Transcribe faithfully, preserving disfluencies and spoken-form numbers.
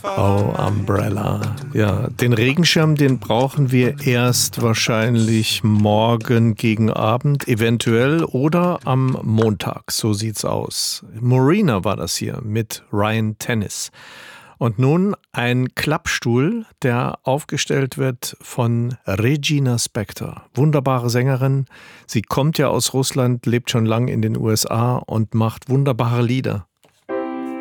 Oh, Umbrella. Ja, den Regenschirm, den brauchen wir erst wahrscheinlich morgen gegen Abend, eventuell, oder am Montag. So sieht's aus. Marina war das hier mit Ryan Tennis. Und nun ein Klappstuhl, der aufgestellt wird von Regina Spektor. Wunderbare Sängerin. Sie kommt ja aus Russland, lebt schon lange in den U S A und macht wunderbare Lieder.